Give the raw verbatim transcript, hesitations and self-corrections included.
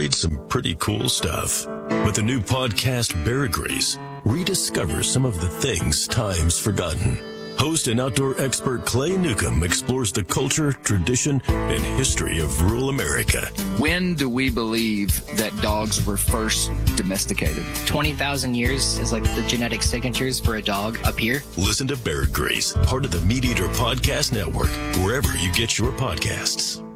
buried some pretty cool stuff. But the new podcast, Bear Grease, rediscovers some of the things time's forgotten. Host and outdoor expert Clay Newcomb explores the culture, tradition, and history of rural America. When do we believe that dogs were first domesticated? twenty thousand years is like the genetic signatures for a dog up here. Listen to Bear Grease, part of the Meat Eater Podcast Network, wherever you get your podcasts.